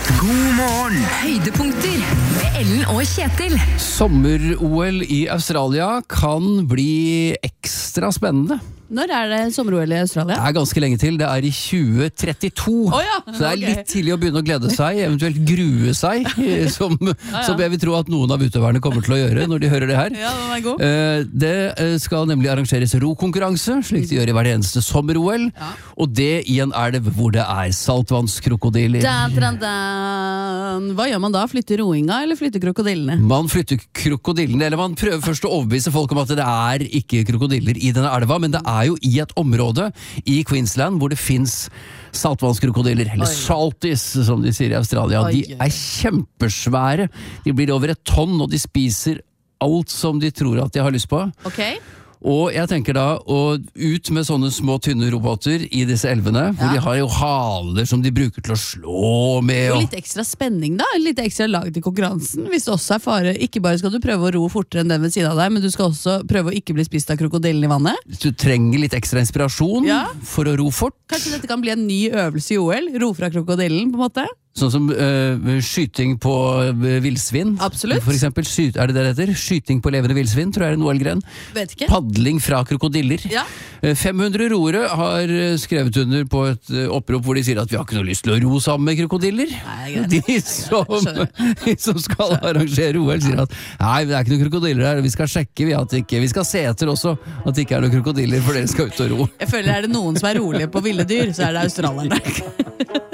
God morgen! Høydepunkter med Ellen og Kjetil. Sommer-OL i Australia kan bli ekstra spennende. Når det sommer-OL i Australia? Det ganske lenge til, det i 2032. Ja. Så det litt tidlig å begynne å glede seg, eventuelt grue seg, som jeg vil tro at noen av utøverne kommer til å gjøre når de hører det her. Ja, den god. Det skal nemlig arrangeres rokonkurranse, slik de gjør i hver eneste sommer-OL, og det i en elv hvor det saltvannskrokodiller. Hva gjør man da? Flytter roinga, eller flytter krokodillene? Man flytter krokodillene, eller man prøver først å overbevise folk om at det ikke krokodiller i denne elva, men det jo i et område i Queensland hvor det finnes saltvannskrokodiller, eller salties som de sier i Australia. De kjempesvære, de blir over 1 tonn og de spiser alt som de tror at de har lyst på. Og jeg tenker da ut med sånne små tynne roboter i disse elvene, hvor de har jo haler som de bruker til å slå med. Og litt ekstra spenning da, litt ekstra lag til konkurransen. Hvis det også fare, ikke bare skal du prøve å ro fortere enn den ved siden av deg, men du skal også prøve å ikke bli spist av krokodillen i vannet. Du trenger litt ekstra inspirasjon for å ro fort. Kanskje dette kan bli en ny øvelse i OL, ro fra krokodillen på en måte? Sånn som skyting på villsvin. Absolutt. For eksempel, det det heter? Skyting på levende villsvin, tror jeg en OL-gren. Vet ikke. Padling fra krokodiller. 500 roere har skrevet under på et opprop hvor de sier at vi har ikke noe lyst til å ro sammen med krokodiller. De som skal arrangere OL sier at nei, det ikke noen krokodiller her, vi skal sjekke vi skal se etter også at det ikke noen krokodiller, for dere skal ut og ro. Jeg føler det noen som rolige på ville dyr, så det australierne.